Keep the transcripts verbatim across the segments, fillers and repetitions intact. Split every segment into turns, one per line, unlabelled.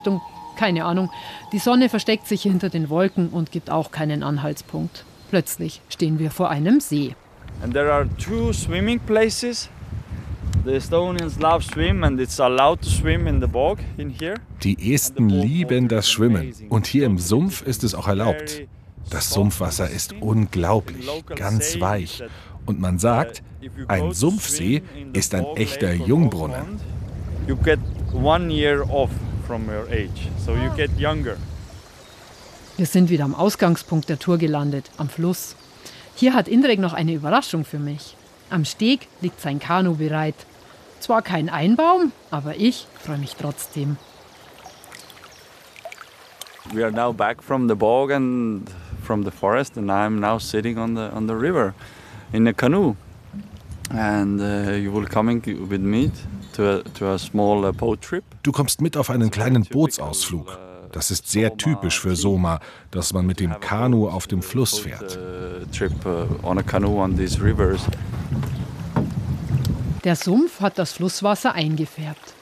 Keine Ahnung. Die Sonne versteckt sich hinter den Wolken und gibt auch keinen Anhaltspunkt. Plötzlich stehen wir vor einem See.
And there are two swimming places. The Estonians love swim and it's allowed to swim in the bog in here.
Die Esten lieben das Schwimmen und hier im Sumpf ist es auch erlaubt. Das Sumpfwasser ist unglaublich, ganz weich. Und man sagt, ein Sumpfsee ist ein echter Jungbrunnen.
You get one year off from your age, so you get younger.
Wir sind wieder am Ausgangspunkt der Tour gelandet, am Fluss. Hier hat Indrek noch eine Überraschung für mich. Am Steg liegt sein Kanu bereit. Zwar kein Einbaum, aber ich freue mich trotzdem.
We are now back from the bog and from the forest, and I'm now sitting on the on the river in a canoe. And uh, you will coming with me to a, to a small uh, boat trip.
Du kommst mit auf einen kleinen Bootsausflug. Das ist sehr typisch für Soma, dass man mit dem Kanu auf dem Fluss fährt.
Der Sumpf hat das Flusswasser eingefärbt.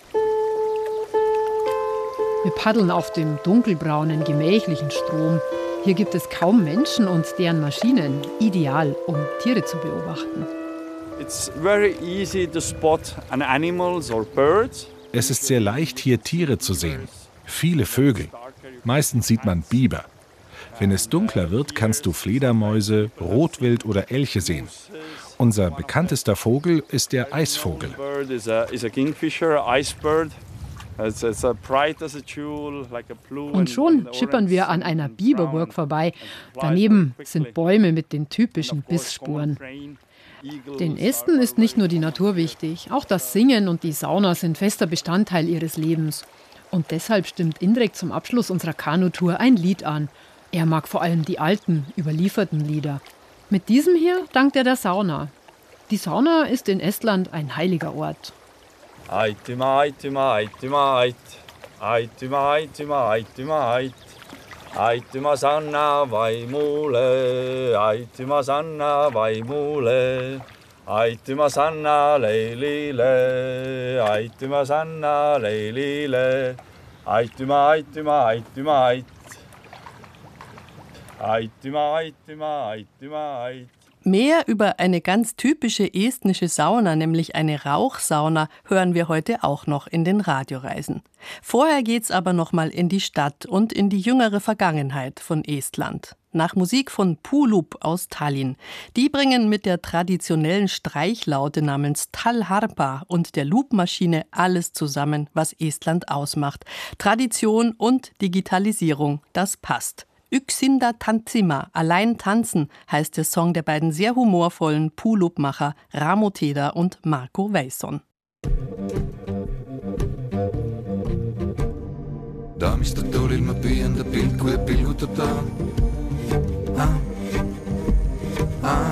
Wir paddeln auf dem dunkelbraunen, gemächlichen Strom. Hier gibt es kaum Menschen und deren Maschinen. Ideal, um Tiere zu beobachten.
It's very easy to spot an animals or birds.
Es ist sehr leicht, hier Tiere zu sehen. Viele Vögel. Meistens sieht man Biber. Wenn es dunkler wird, kannst du Fledermäuse, Rotwild oder Elche sehen. Unser bekanntester Vogel ist der Eisvogel.
Und schon schippern wir an einer Biberburg vorbei. Daneben sind Bäume mit den typischen Bissspuren. Den Esten ist nicht nur die Natur wichtig, auch das Singen und die Sauna sind fester Bestandteil ihres Lebens. Und deshalb stimmt Indrek zum Abschluss unserer Kanutour ein Lied an. Er mag vor allem die alten, überlieferten Lieder. Mit diesem hier dankt er der Sauna. Die Sauna ist in Estland ein heiliger Ort.
Aitüma, aitüma, aitüma, ait. Aitüma, aitüma, aitüma, ait. Aitüma sanna vaimule, aitüma sanna vaimule. Aitüma sanna leilile, aitüma sanna leilile. Aitüma, aitüma, aitüma, ait. Aitüma, aitüma, aitüma, ait.
Mehr über eine ganz typische estnische Sauna, nämlich eine Rauchsauna, hören wir heute auch noch in den Radioreisen. Vorher geht's aber noch mal in die Stadt und in die jüngere Vergangenheit von Estland. Nach Musik von Puulup aus Tallinn. Die bringen mit der traditionellen Streichlaute namens Talharpa und der Loopmaschine alles zusammen, was Estland ausmacht. Tradition und Digitalisierung, das passt. Yksinda Tantsima, allein tanzen, heißt der Song der beiden sehr humorvollen Puulup-Macher Ramo Teda und Marco Veison.
Daamistud toolil ma püüan ta pilku ja pilgutada. Ah, ah.